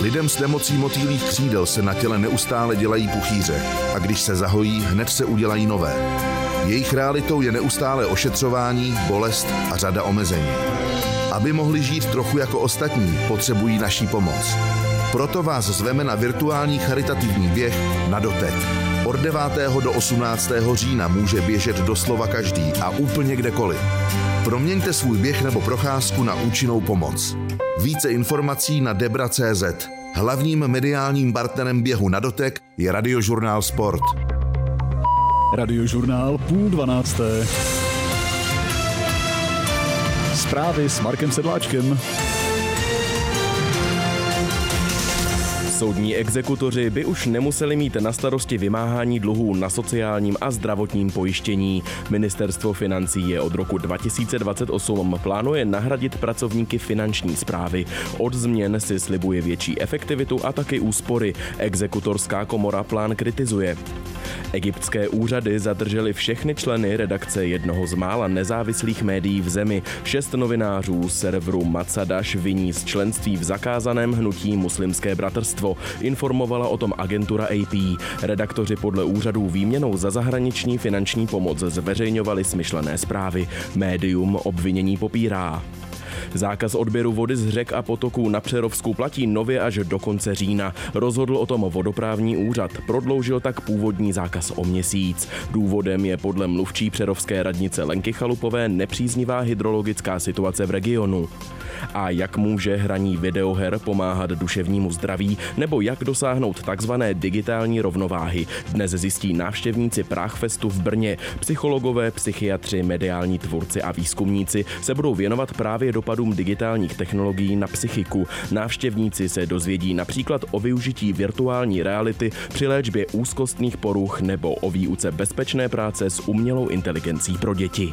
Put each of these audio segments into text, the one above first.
Lidem s nemocí motýlích křídel se na těle neustále dělají puchýře a když se zahojí, hned se udělají nové. Jejich realitou je neustále ošetřování, bolest a řada omezení. Aby mohli žít trochu jako ostatní, potřebují naší pomoc. Proto vás zveme na virtuální charitativní běh na dotek. Od 9. do 18. října může běžet doslova každý a úplně kdekoliv. Proměňte svůj běh nebo procházku na účinnou pomoc. Více informací na debra.cz. Hlavním mediálním partnerem běhu na dotek je Radiožurnál Sport. Radiožurnál 11:30. Zprávy s Markem Sedláčkem. Soudní exekutoři by už nemuseli mít na starosti vymáhání dluhů na sociálním a zdravotním pojištění. Ministerstvo financí je od roku 2028 plánuje nahradit pracovníky finanční správy. Od změn si slibuje větší efektivitu a taky úspory. Exekutorská komora plán kritizuje. Egyptské úřady zadržely všechny členy redakce jednoho z mála nezávislých médií v zemi. 6 novinářů serveru Matsadaš viní z členství v zakázaném hnutí Muslimské bratrstvo. Informovala o tom agentura AP. Redaktoři podle úřadů výměnou za zahraniční finanční pomoc zveřejňovali smyšlené zprávy. Médium obvinění popírá. Zákaz odběru vody z řek a potoků na Přerovsku platí nově až do konce října. Rozhodl o tom vodoprávní úřad. Prodloužil tak původní zákaz o měsíc. Důvodem je podle mluvčí přerovské radnice Lenky Chalupové nepříznivá hydrologická situace v regionu. A jak může hraní videoher pomáhat duševnímu zdraví, nebo jak dosáhnout takzvané digitální rovnováhy, dnes zjistí návštěvníci Prague-festu v Brně. Psychologové, psychiatři, mediální tvůrci a výzkumníci se budou věnovat právě dopadům digitálních technologií na psychiku. Návštěvníci se dozvědí například o využití virtuální reality při léčbě úzkostných poruch nebo o výuce bezpečné práce s umělou inteligencí pro děti.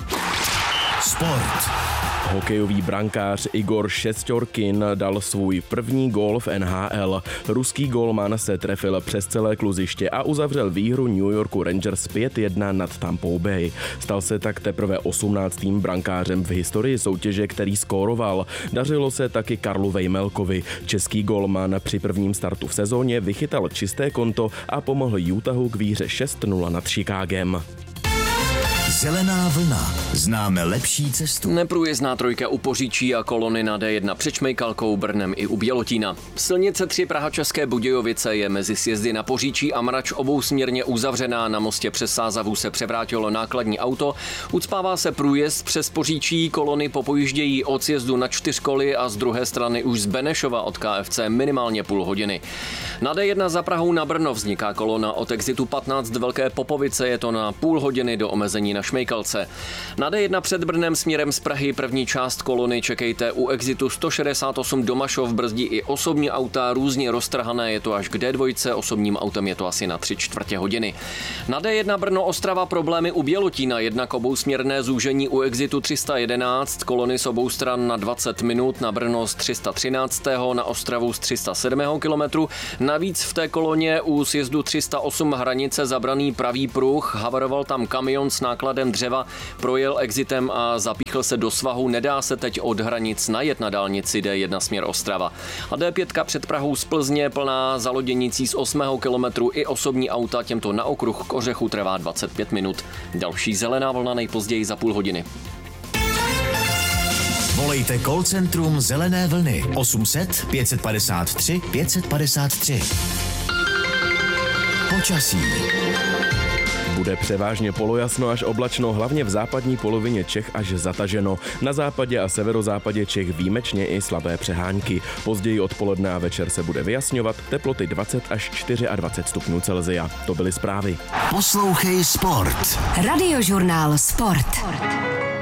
Sport. Hokejový brankář Igor Šesťorkin dal svůj první gól v NHL. Ruský gólman se trefil přes celé kluziště a uzavřel výhru New Yorku Rangers 5-1 nad Tampou Bay. Stal se tak teprve 18. brankářem v historii soutěže, který skóroval. Dařilo se taky Karlu Vejmelkovi. Český gólman při prvním startu v sezóně vychytal čisté konto a pomohl Utahu k výhře 6-0 nad Chicagem. Zelená vlna. Známe lepší cestu. Neprůjezdná trojka u Poříčí a kolony na D1 před Šmejkalkou, Brnem i u Bělotína. Silnice 3 Praha České Budějovice je mezi sjezdy na Poříčí a Mrač obousměrně uzavřená. Na mostě přes Sázavu se převrátilo nákladní auto. Ucpává se průjezd přes Poříčí, kolony popojíždějí od sjezdu na Čtyřkoly a z druhé strany už z Benešova od KFC minimálně půl hodiny. Na D1 za Prahou na Brno vzniká kolona od exitu 15 Velké Popovice, je to na půl hodiny do omezení na Šmejkalce. Na D1 před Brnem směrem z Prahy první část kolony čekejte u exitu 168 Domašov, brzdí i osobní auta, různě roztrhané, je to až k D2, osobním autem je to asi na 3/4 hodiny. Na D1 Brno Ostrava problémy u Bělotína, jednak obousměrné zúžení u exitu 311, kolony z obou stran na 20 minut, na Brno z 313, na Ostravu z 307 kilometru. Navíc v té koloně u sjezdu 308 hranice zabraný pravý pruh, havaroval tam kamion s nákladem dřeva, projel exitem a zapíchl se do svahu, nedá se teď od hranic najet na dálnici D1 směr Ostrava. A D5 před Prahou z Plzně plná zaloděnicí z 8. kilometru i osobní auta, těmto na okruh k Ořechu trvá 25 minut. Další zelená vlna nejpozději za půl hodiny. Volejte call centrum Zelené vlny 800 553 553. Počasí. Bude převážně polojasno až oblačno, hlavně v západní polovině Čech až zataženo. Na západě a severozápadě Čech výjimečně i slabé přehánky. Později odpoledne a večer se bude vyjasňovat, teploty 20 až 24 stupňů Celsia. To byly zprávy. Poslouchej Sport. Radiožurnál Sport.